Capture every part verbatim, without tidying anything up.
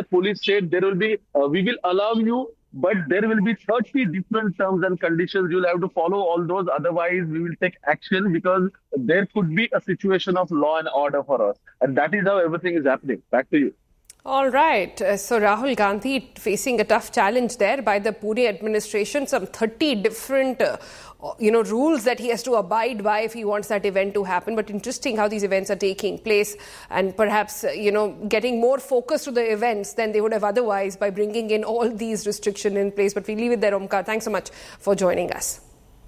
police said there will be, uh, we will allow you, but there will be thirty different terms and conditions. You'll have to follow all those. Otherwise, we will take action because there could be a situation of law and order for us. And that is how everything is happening. Back to you. All right. Uh, so Rahul Gandhi facing a tough challenge there by the Pune administration. Some thirty different uh, you know, rules that he has to abide by if he wants that event to happen. But interesting how these events are taking place and perhaps, uh, you know, getting more focus to the events than they would have otherwise by bringing in all these restrictions in place. But we leave it there, Omkar. Thanks so much for joining us.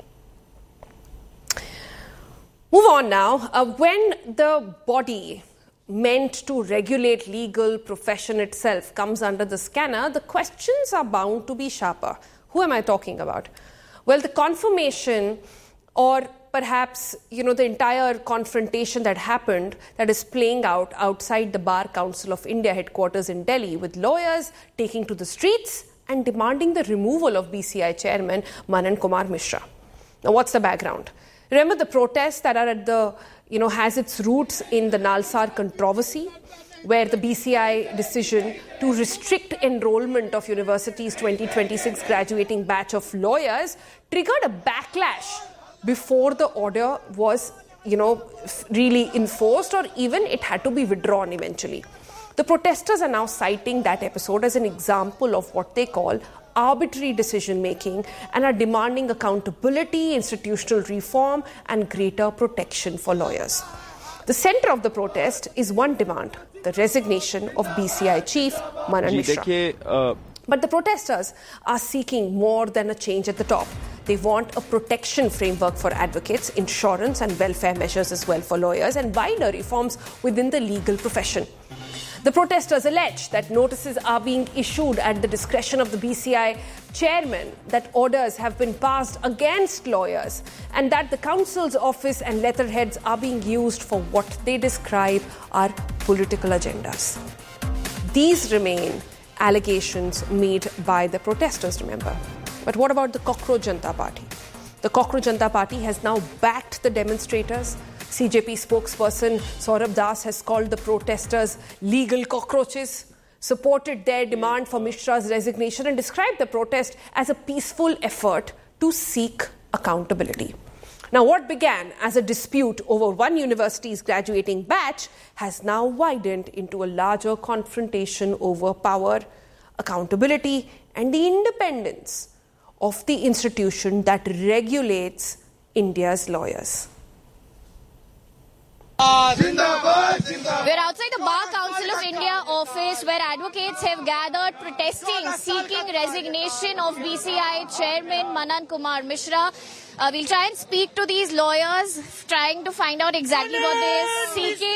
Move on now. Uh, when the body meant to regulate legal profession itself comes under the scanner, the questions are bound to be sharper. Who am I talking about? Well, the confirmation or perhaps, you know, the entire confrontation that happened that is playing out outside the Bar Council of India headquarters in Delhi with lawyers taking to the streets and demanding the removal of B C I chairman Manan Kumar Mishra. Now, what's the background? Remember the protests that are at the, you know, has its roots in the Nalsar controversy, where the B C I decision to restrict enrollment of university's twenty twenty-six graduating batch of lawyers triggered a backlash before the order was, you know, really enforced, or even it had to be withdrawn eventually. The protesters are now citing that episode as an example of what they call arbitrary decision-making and are demanding accountability, institutional reform and greater protection for lawyers. The centre of the protest is one demand, the resignation of B C I chief Manan Mishra. Uh... But the protesters are seeking more than a change at the top. They want a protection framework for advocates, insurance and welfare measures as well for lawyers, and wider reforms within the legal profession. The protesters allege that notices are being issued at the discretion of the B C I chairman, that orders have been passed against lawyers, and that the council's office and letterheads are being used for what they describe are political agendas. These remain allegations made by the protesters, remember. But what about the Cockroach Janata Party? The Cockroach Janata Party has now backed the demonstrators. C J P spokesperson Saurabh Das has called the protesters legal cockroaches, supported their demand for Mishra's resignation, and described the protest as a peaceful effort to seek accountability. Now, what began as a dispute over one university's graduating batch has now widened into a larger confrontation over power, accountability, and the independence of the institution that regulates India's lawyers. Zindabad, Zindabad. We're outside the Bar Council of India office where advocates have gathered protesting, seeking resignation of B C I chairman Manan Kumar Mishra. Uh, we'll try and speak to these lawyers, trying to find out exactly what they're seeking.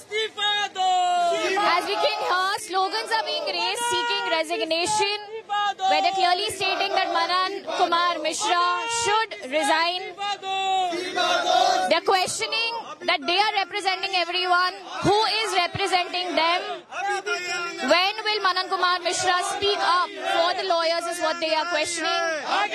As we can hear, slogans are being raised seeking resignation, where they're clearly stating that Manan Kumar Mishra should resign. They're questioning that they are representing everyone. Who is representing them? When will Manan Kumar Mishra speak up for the lawyers is what they are questioning.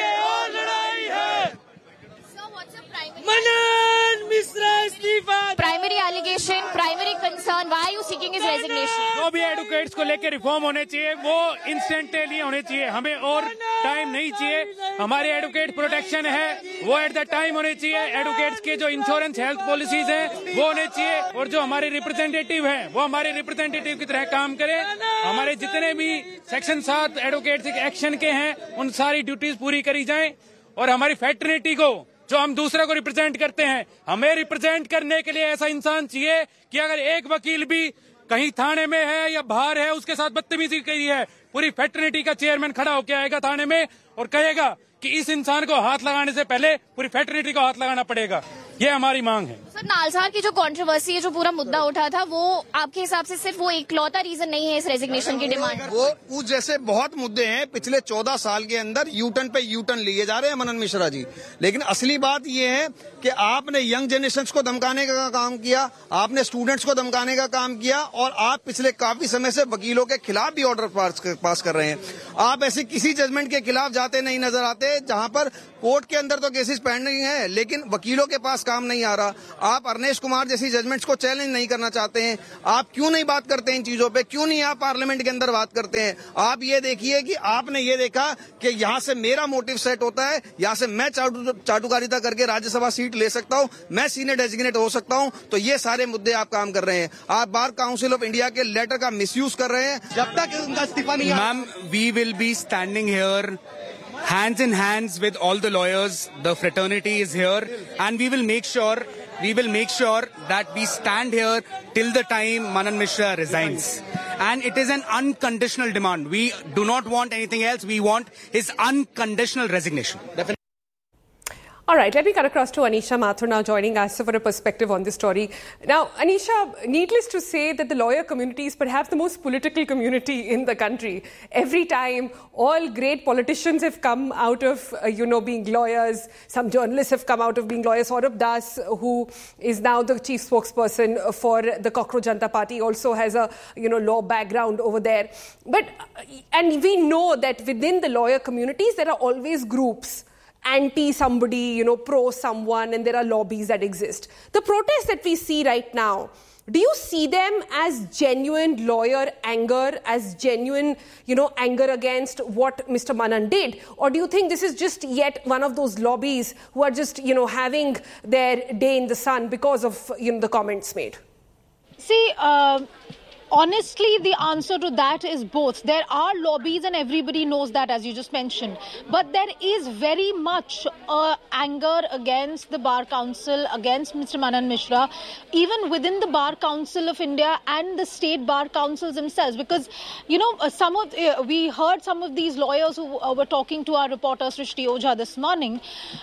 So what's your primary Manan Mishra istifa primary allegation, primary concern? Why are you seeking his resignation? जो भी advocates को लेकर reform होने चाहिए वो instantly होने चाहिए. हमें और टाइम नहीं चाहिए. हमारे एडवोकेट प्रोटेक्शन है वो एट द टाइम होने चाहिए. एडवोकेट्स के जो इंश्योरेंस हेल्थ पॉलिसीज हैं वो होने चाहिए, और जो हमारे रिप्रेजेंटेटिव हैं वो हमारे रिप्रेजेंटेटिव की तरह काम करें. हमारे जितने भी सेक्शन सात एडवोकेट्स एक्शन के हैं उन सारी ड्यूटीज पूरी करी जाएं, और हमारी फैटर्निटी को जो हम दूसरे को रिप्रेजेंट करते हैं, हमें रिप्रेजेंट करने के लिए ऐसा इंसान चाहिए कि अगर एक वकील भी कहीं थाने में है या बाहर है, उसके साथ बदतमीजी की है, पूरी फैटर्निटी का चेयरमैन खड़ा होकर आएगा थाने में और कहेगा कि इस इंसान को हाथ लगाने से पहले पूरी फैटर्निटी को हाथ लगाना पड़ेगा. ये हमारी मांग है. सर, नालसार की जो कंट्रोवर्सी है, जो पूरा मुद्दा उठा था, वो आपके हिसाब से सिर्फ वो इकलौता रीजन नहीं है इस रेजिग्नेशन की डिमांड? वो उस जैसे बहुत मुद्दे हैं. पिछले चौदह साल के अंदर यूटर्न पे यूटर्न लिए जा रहे हैं मनन मिश्रा जी. लेकिन असली बात ये है कि आपने यंग जनरेशन को धमकाने का काम किया, आपने स्टूडेंट्स को धमकाने का काम किया, और आप पिछले काफी समय से वकीलों के खिलाफ भी ऑर्डर पास कर रहे हैं. आप ऐसे किसी जजमेंट के खिलाफ जाते नहीं नजर आते जहां पर कोर्ट के अंदर तो केसेस पेंडिंग है लेकिन वकीलों के पास काम नहीं आ रहा. आप अरनेश कुमार जैसी जजमेंट्स को चैलेंज नहीं करना चाहते हैं? आप क्यों नहीं बात करते हैं इन चीजों पे? क्यों नहीं आप पार्लियामेंट के अंदर बात करते हैं? आप ये देखिए कि आपने ये देखा कि यहाँ से मेरा मोटिव सेट होता है, यहाँ से मैं चाटू चाटुकारिता करके राज्यसभा सीट ले सकता हूँ, मैं सीनियर डेजिग्नेट हो सकता हूँ। तो ये सारे मुद्दे आप काम कर रहे हैं। आप बार काउंसिल ऑफ इंडिया के लेटर का मिसयूज कर रहे हैं। जब तक उनका इस्तीफा नहीं, ma'am, we will be standing here hands in hands with all the lawyers. The fraternity is here, and we will make sure we will make sure that we stand here till the time Manan Mishra resigns. And it is an unconditional demand. We do not want anything else. We want his unconditional resignation. Definitely. All right, let me cut across to Anisha Mathur now joining us for a perspective on this story. Now, Anisha, needless to say that the lawyer community is perhaps the most political community in the country. Every time, all great politicians have come out of, uh, you know, being lawyers. Some journalists have come out of being lawyers. Saurabh Das, who is now the chief spokesperson for the Cockroach Janata Party, also has a, you know, law background over there. But, and we know that within the lawyer communities, there are always groups anti somebody, you know, pro someone, and there are lobbies that exist. The protests that we see right now, do you see them as genuine lawyer anger, as genuine, you know, anger against what Mister Manan did? Or do you think this is just yet one of those lobbies who are just, you know, having their day in the sun because of, you know, the comments made? See, uh... honestly, the answer to that is both. There are lobbies and everybody knows that, as you just mentioned. But there is very much uh, anger against the Bar Council, against Mister Manan Mishra, even within the Bar Council of India and the state bar councils themselves. Because, you know, uh, some of uh, we heard some of these lawyers who uh, were talking to our reporter Srishti Ojha this morning.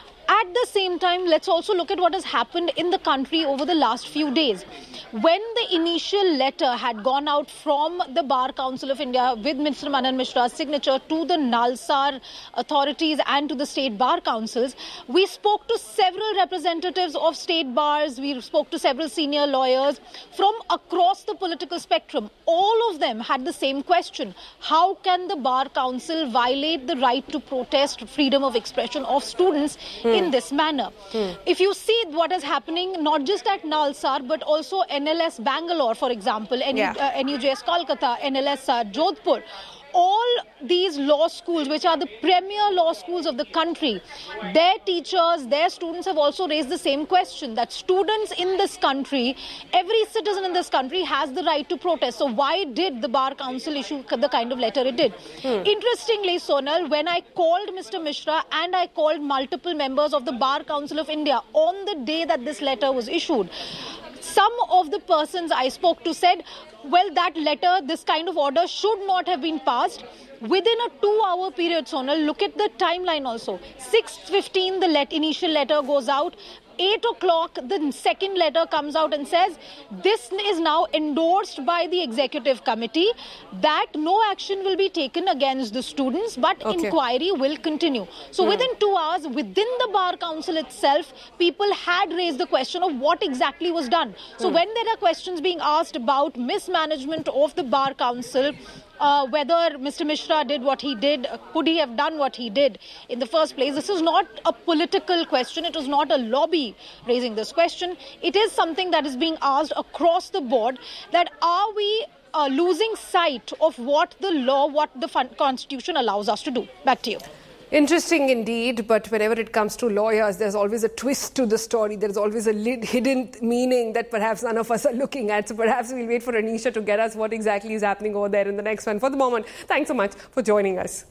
At the same time, let's also look at what has happened in the country over the last few days. When the initial letter had gone out from the Bar Council of India with Mister Manan Mishra's signature to the Nalsar authorities and to the state bar councils, we spoke to several representatives of state bars, we spoke to several senior lawyers from across the political spectrum. All of them had the same question. How can the Bar Council violate the right to protest, freedom of expression of students mm. in this manner? Mm. If you see what is happening, not just at Nalsar, but also N L S Bangalore, for example, N U, yeah. uh, N U J S Kolkata, N L S uh, Jodhpur, all these law schools, which are the premier law schools of the country, their teachers, their students have also raised the same question, that students in this country, every citizen in this country has the right to protest. So why did the Bar Council issue the kind of letter it did? Hmm. Interestingly, Sonal, when I called Mister Mishra and I called multiple members of the Bar Council of India on the day that this letter was issued, some of the persons I spoke to said, well, that letter, this kind of order should not have been passed. Within a two-hour period, Sonal, look at the timeline also. six fifteen, the let, initial letter goes out. eight o'clock, the second letter comes out and says, this is now endorsed by the executive committee, that no action will be taken against the students, but okay. inquiry will continue. So hmm. within two hours, within the Bar Council itself, people had raised the question of what exactly was done. So hmm. when there are questions being asked about mismanagement of the Bar Council, Uh, whether Mister Mishra did what he did, could he have done what he did in the first place? This is not a political question. It is not a lobby raising this question. It is something that is being asked across the board, that are we uh, losing sight of what the law, what the Constitution allows us to do? Back to you. Interesting indeed, but whenever it comes to lawyers, there's always a twist to the story. There's always a hidden meaning that perhaps none of us are looking at. So perhaps we'll wait for Anisha to get us what exactly is happening over there in the next one. For the moment, thanks so much for joining us.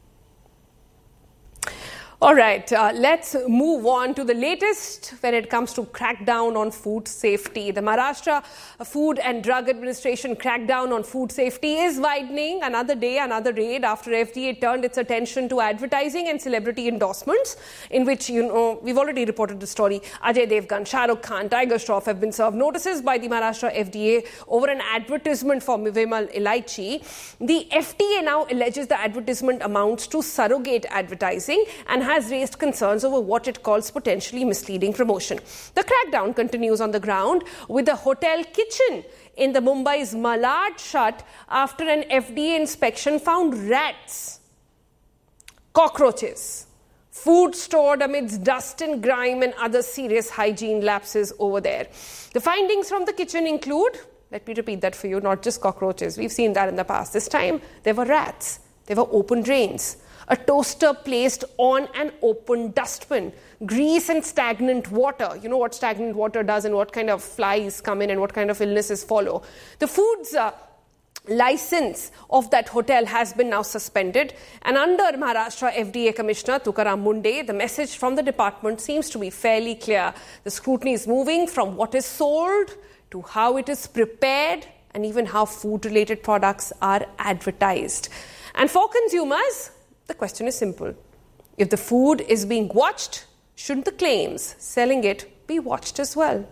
All right, uh, let's move on to the latest when it comes to crackdown on food safety. The Maharashtra Food and Drug Administration crackdown on food safety is widening. Another day, another raid after F D A turned its attention to advertising and celebrity endorsements, in which, you know, we've already reported the story. Ajay Devgan, Shah Rukh Khan, Tiger Shroff have been served notices by the Maharashtra F D A over an advertisement for Vimal Elaichi. The F D A now alleges the advertisement amounts to surrogate advertising and has raised concerns over what it calls potentially misleading promotion. The crackdown continues on the ground, with the hotel kitchen in the Mumbai's Malad shut after an F D A inspection found rats, cockroaches, Food stored amidst dust and grime and other serious hygiene lapses over there. The findings from the kitchen include, let me repeat that for you, not just cockroaches. We've seen that in the past. This time, there were rats. There were open drains. A toaster placed on an open dustbin. Grease and stagnant water. You know what stagnant water does and what kind of flies come in and what kind of illnesses follow. The food's uh, license of that hotel has been now suspended, and under Maharashtra F D A Commissioner Tukaram Munde, the message from the department seems to be fairly clear. The scrutiny is moving from what is sold to how it is prepared and even how food-related products are advertised. And for consumers, the question is simple. If the food is being watched, shouldn't the claims selling it be watched as well?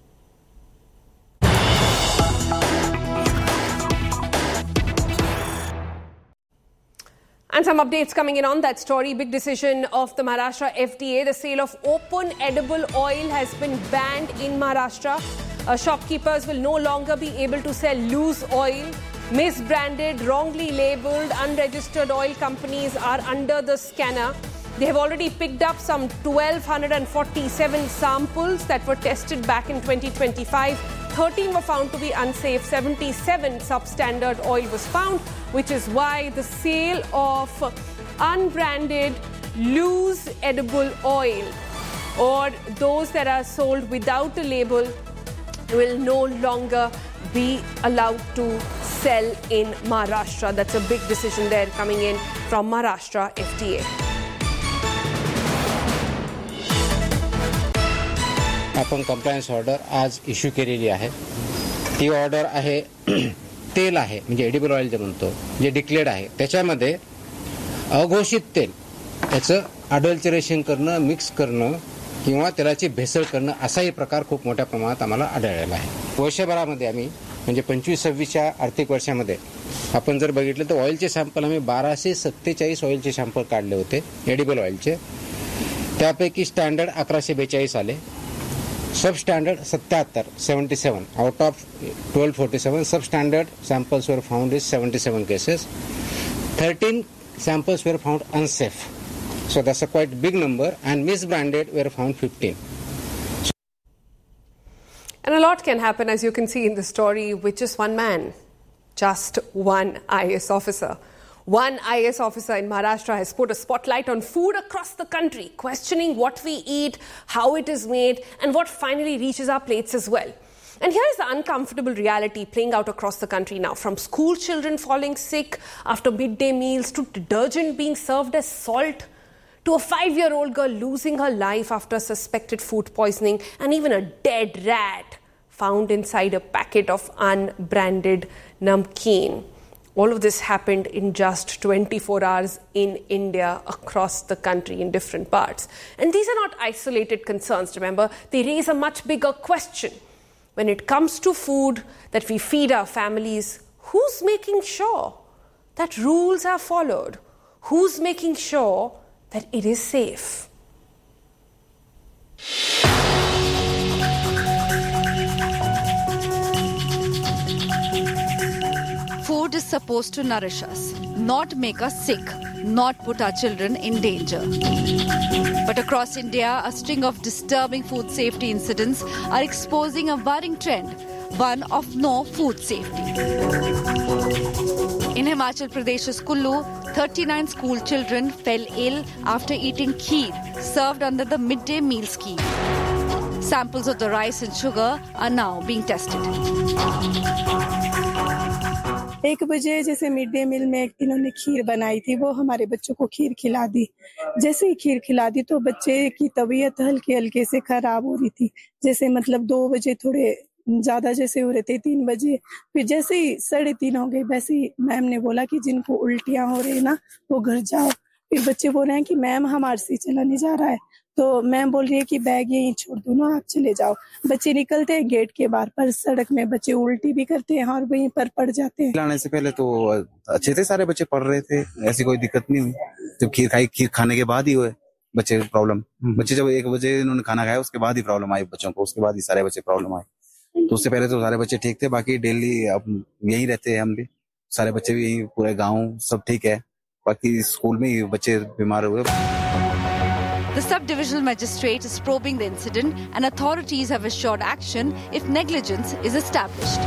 And some updates coming in on that story. Big decision of the Maharashtra F D A. The sale of open edible oil has been banned in Maharashtra. Uh, shopkeepers will no longer be able to sell loose oil. Misbranded, wrongly labelled, unregistered oil companies are under the scanner. They have already picked up some one thousand two hundred forty-seven samples that were tested back in twenty twenty-five. thirteen were found to be unsafe. seventy-seven substandard oil was found, which is why the sale of unbranded loose edible oil or those that are sold without a label will no longer be allowed to sell in Maharashtra. That's a big decision there coming in from Maharashtra F D A. आपण compliance order आज issue केलेली आहे. ती order आहे तेल आहे म्हणजे edible oil जे म्हणतो जे डिक्लेअर्ड आहे त्याच्यामध्ये अघोषित तेल याचं अडल्टरेशन करणं, मिक्स करणं किंवा तेलाची भेसळ करणं असाही प्रकार खूप मोठ्या प्रमाणात आम्हाला आढळलेला आहे. वर्षभरामध्ये आम्ही म्हणजे पंचवीस सव्वीसच्या आर्थिक वर्षामध्ये आपण जर बघितलं तर ऑइलचे सॅम्पल आम्ही बाराशे सत्तेचाळीस ऑइलचे सॅम्पल काढले होते एडिबल ऑइलचे. त्यापैकी स्टँडर्ड अकराशे बेचाळीस आले, सब स्टँडर्ड सत्याहत्तर seventy seven out of twelve forty seven सब standard samples were found is seventy seven cases. Thirteen samples were found unsafe. So that's a quite big number, and misbranded were found fifteen. And a lot can happen, as you can see in the story, with just one man, just one I A S officer. One I A S officer in Maharashtra has put a spotlight on food across the country, questioning what we eat, how it is made, and what finally reaches our plates as well. And here is the uncomfortable reality playing out across the country now. From school children falling sick after midday meals, to detergent being served as salt, to a five-year-old girl losing her life after suspected food poisoning, and even a dead rat found inside a packet of unbranded namkeen. All of this happened in just twenty-four hours in India, across the country, in different parts. And these are not isolated concerns, remember. They raise a much bigger question. When it comes to food that we feed our families, who's making sure that rules are followed? Who's making sure that it is safe? Food is supposed to nourish us, not make us sick, not put our children in danger. But across India, a string of disturbing food safety incidents are exposing a worrying trend, one of no food safety. In Himachal Pradesh's Kullu, thirty-nine school children fell ill after eating kheer served under the midday meal scheme. Samples of the rice and sugar are now being tested. एक बजे जैसे mid day meal में इन्होंने खीर बनाई थी, वो हमारे बच्चों को खीर खिला दी. जैसे ही खीर खिला दी तो बच्चे की तबीयत हल्के हल्के से खराब हो रही थी. जैसे मतलब दो बजे थोड़े ज्यादा जैसे हो रहे थे, तीन बजे फिर जैसे ही साढ़े तीन हो गए, वैसे ही मैम ने बोला कि जिनको उल्टियां हो रही है ना वो घर जाओ. फिर बच्चे बोल रहे हैं कि मैम हमारे से चला नहीं जा रहा है, तो मैम बोल रही है कि बैग यहीं छोड़ दो ना, आप चले जाओ. बच्चे निकलते हैं गेट के बाहर, पर सड़क में बच्चे उल्टी भी करते हैं और वहीं पर पड़ जाते हैं. लाने से पहले तो अच्छे थे, सारे बच्चे पढ़ रहे थे, ऐसी कोई दिक्कत नहीं हुई. जब खीर खाई, खीर खाने के बाद ही हुए बच्चे प्रॉब्लम. बच्चे जब एक बजे इन्होंने खाना खाया उसके बाद ही प्रॉब्लम आई बच्चों को, उसके बाद ही सारे बच्चे प्रॉब्लम आए. तो उससे पहले तो सारे बच्चे ठीक थे. बाकी डेली अब यहीं रहते हैं हम भी, सारे बच्चे भी, पूरे गाँव सब ठीक है. बाकी स्कूल में ही बच्चे बीमार हुए. The subdivisional magistrate is probing the incident and authorities have assured action if negligence is established.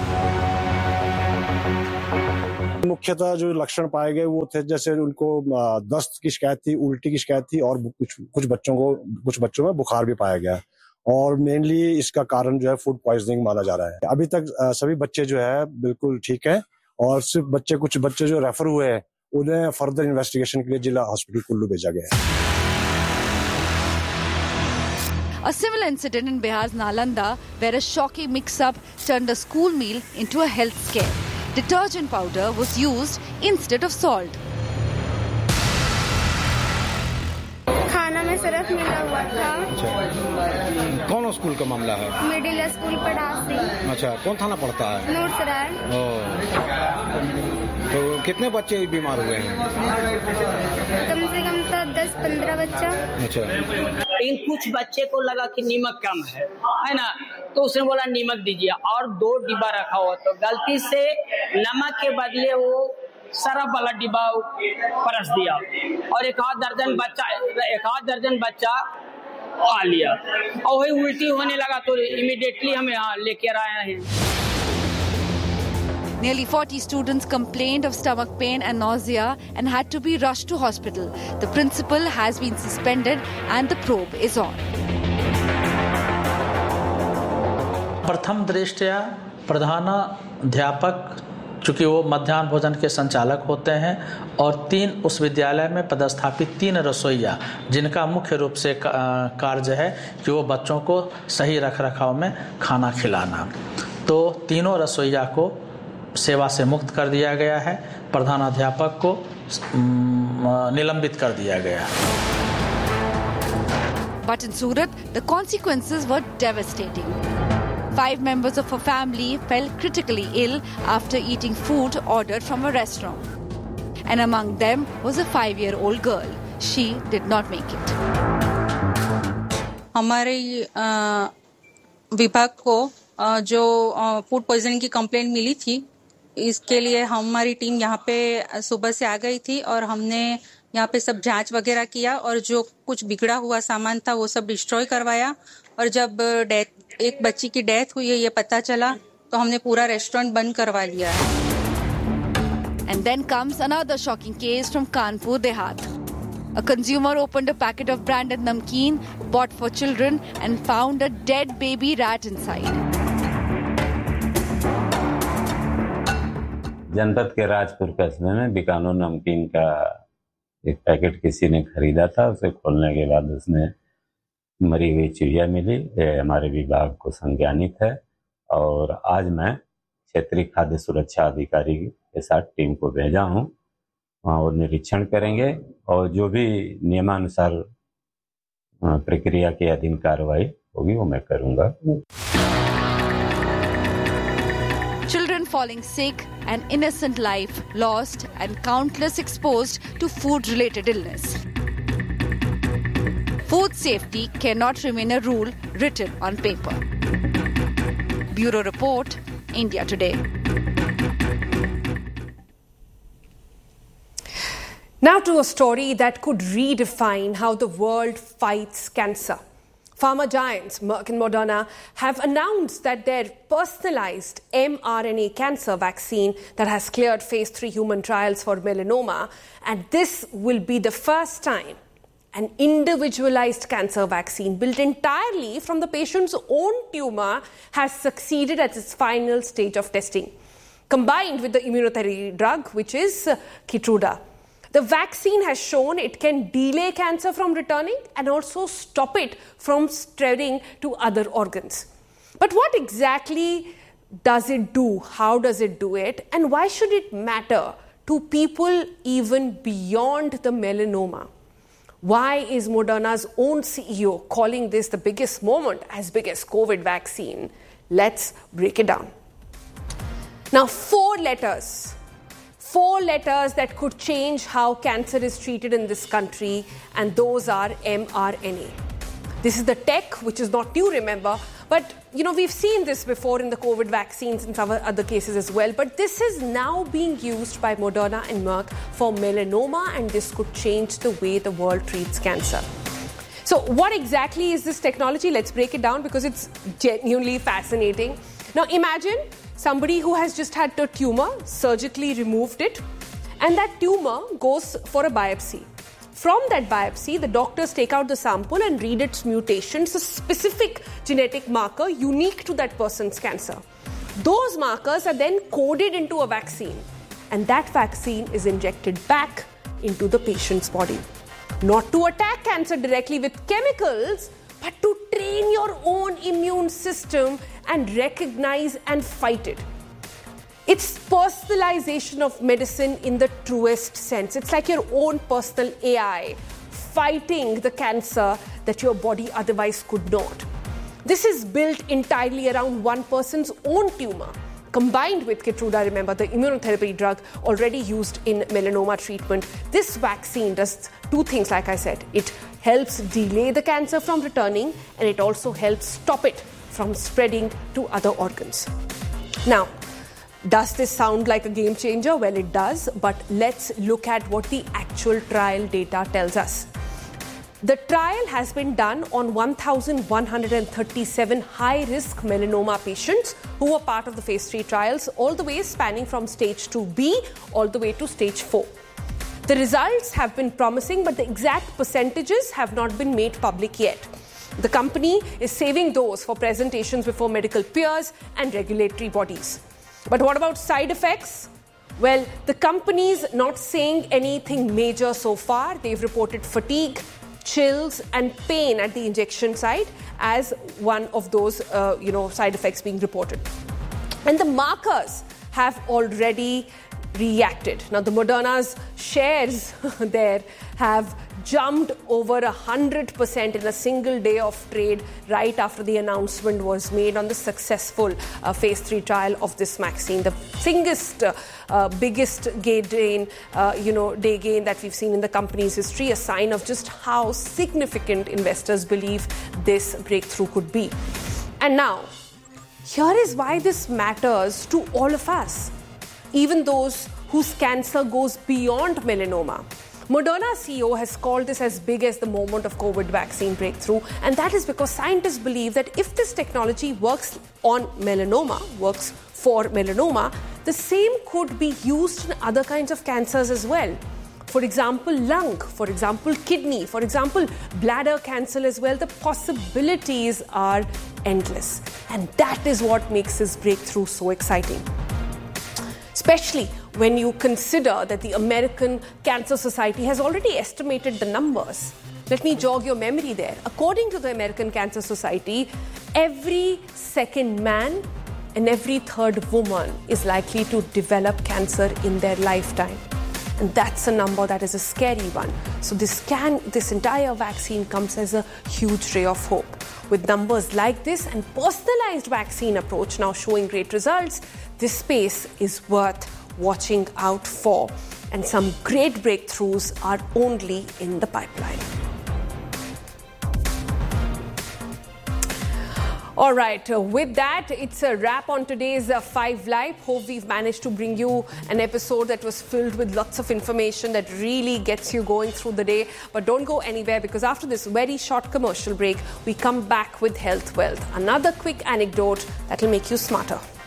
मुख्यतः जो लक्षण पाए गए वो थे जैसे उनको दस्त की शिकायत थी, उल्टी की शिकायत थी और कुछ कुछ बच्चों को कुछ बच्चों में बुखार भी पाया गया और मेनली इसका कारण जो है फूड पॉइजनिंग माना जा रहा है। अभी तक सभी बच्चे जो है बिल्कुल ठीक है और सिर्फ बच्चे कुछ बच्चे जो रेफर हुए हैं उन्हें फर्दर इन्वेस्टिगेशन के लिए जिला हॉस्पिटल कुल्लू भेजा गया है। A similar incident in Bihar's Nalanda where a shocking mix-up turned a school meal into a health scare. Detergent powder was used instead of salt. खाना में सिर्फ मिला हुआ था। अच्छा, कौन स्कूल का मामला है? Middle school पढ़ासी। अच्छा, कौन थाना पड़ता है? नूरसराय। तो कितने बच्चे बीमार हुए हैं? कम से कम तो दस पंद्रह बच्चा। अच्छा, लेकिन कुछ बच्चे को लगा कि नमक कम है है ना, तो उसने बोला नमक दीजिए और दो डिब्बा रखा हुआ तो गलती से नमक के बदले वो सरफ वाला डिब्बा परस दिया और एक आध दर्जन बच्चा एक आध दर्जन बच्चा खा लिया और वही उल्टी होने लगा तो इमीडिएटली हम यहाँ लेकर आए हैं। Nearly forty students complained of stomach pain and nausea and had to be rushed to hospital. The principal has been suspended and the probe is on. प्रथम दृष्टया प्रधानाध्यापक चूँकि वो मध्याह्न भोजन के संचालक होते हैं और तीन उस विद्यालय में पदस्थापित तीन रसोइया जिनका मुख्य रूप से कार्य है कि वो बच्चों को सही रख रखाव में खाना खिलाना, तो तीनों रसोइया को सेवा से मुक्त कर दिया गया है। प्रधानाध्यापक को निलंबित कर दिया गया। But in Surat, the consequences were devastating. Five members of a family fell critically ill after eating food ordered from a restaurant. And among them was a five-year-old girl. She did not make it. हमारे विभाग को जो food poisoning की complaint मिली थी, इसके लिए हमारी team यहाँ पे सुबह से आ गई थी और हमने यहाँ पे सब जांच वगैरह किया और जो कुछ बिगड़ा हुआ सामान था वो सब डिस्ट्रॉय करवाया और जब डेथ एक बच्ची की डेथ हुई है ये पता चला तो हमने पूरा रेस्टोरेंट बंद करवा लिया है। And then comes another shocking case from Kanpur Dehat. A consumer opened a packet of branded namkeen bought for children and found a dead baby rat inside. जनपद के राजपुर कस्बे में बीकानो नमकीन का एक पैकेट किसी ने खरीदा था। उसे खोलने के बाद उसमें मरी हुई चिड़िया मिली। ये हमारे विभाग को संज्ञानित है और आज मैं क्षेत्रीय खाद्य सुरक्षा अधिकारी के साथ टीम को भेजा हूँ। वहाँ वो निरीक्षण करेंगे और जो भी नियमानुसार प्रक्रिया के अधीन कार्रवाई होगी वो मैं करूँगा। Children falling sick, an innocent life lost, and countless exposed to food-related illness. Food safety cannot remain a rule written on paper. Bureau Report, India Today. Now to a story that could redefine how the world fights cancer. Pharma giants Merck and Moderna have announced that their personalized mRNA cancer vaccine that has cleared phase three human trials for melanoma, and this will be the first time an individualized cancer vaccine built entirely from the patient's own tumor has succeeded at its final stage of testing, combined with the immunotherapy drug, which is Keytruda. The vaccine has shown it can delay cancer from returning and also stop it from spreading to other organs. But what exactly does it do? How does it do it? And why should it matter to people even beyond the melanoma? Why is Moderna's own C E O calling this the biggest moment, as big as COVID vaccine? Let's break it down. Now, four letters. Four letters that could change how cancer is treated in this country, and those are mRNA. This is the tech, which is not new, remember, but you know, we've seen this before in the COVID vaccines and some other cases as well, but this is now being used by Moderna and Merck for melanoma, and this could change the way the world treats cancer. So what exactly is this technology? Let's break it down because it's genuinely fascinating. Now imagine somebody who has just had a tumor, surgically removed it, and that tumor goes for a biopsy. From that biopsy, the doctors take out the sample and read its mutations, a specific genetic marker unique to that person's cancer. Those markers are then coded into a vaccine, and that vaccine is injected back into the patient's body. Not to attack cancer directly with chemicals, but to train your own immune system and recognize and fight it. It's personalization of medicine in the truest sense. It's like your own personal A I fighting the cancer that your body otherwise could not. This is built entirely around one person's own tumor, combined with Keytruda, remember, the immunotherapy drug already used in melanoma treatment. This vaccine does two things, like I said. It helps delay the cancer from returning, and it also helps stop it from spreading to other organs. Now, does this sound like a game changer? Well, it does, but let's look at what the actual trial data tells us. The trial has been done on one thousand one hundred thirty-seven high-risk melanoma patients who were part of the phase three trials, all the way spanning from stage two B all the way to stage four. The results have been promising, but the exact percentages have not been made public yet. The company is saving those for presentations before medical peers and regulatory bodies. But what about side effects? Well, the company's not saying anything major so far. They've reported fatigue, chills and pain at the injection site as one of those uh, you know, side effects being reported. And the markers have already reacted. Now, the Moderna's shares there have jumped over one hundred percent in a single day of trade right after the announcement was made on the successful uh, phase three trial of this vaccine. The biggest, uh, uh, biggest gain, uh, you know, day gain that we've seen in the company's history, a sign of just how significant investors believe this breakthrough could be. And now, here is why this matters to all of us, even those whose cancer goes beyond melanoma. Moderna C E O has called this as big as the moment of COVID vaccine breakthrough, and that is because scientists believe that if this technology works on melanoma, works for melanoma, the same could be used in other kinds of cancers as well. For example, lung, for example, kidney, for example, bladder cancer as well. The possibilities are endless, and that is what makes this breakthrough so exciting. Especially when you consider that the American Cancer Society has already estimated the numbers. Let me jog your memory there. According to the American Cancer Society, every second man and every third woman is likely to develop cancer in their lifetime. And that's a number that is a scary one. So this can, this entire vaccine comes as a huge ray of hope. With numbers like this and personalized vaccine approach now showing great results, this space is worth watching out for. And some great breakthroughs are only in the pipeline. All right, uh, with that, it's a wrap on today's uh, Five Live. Hope we've managed to bring you an episode that was filled with lots of information that really gets you going through the day. But don't go anywhere, because after this very short commercial break, we come back with Health Wealth. Another quick anecdote that'll make you smarter.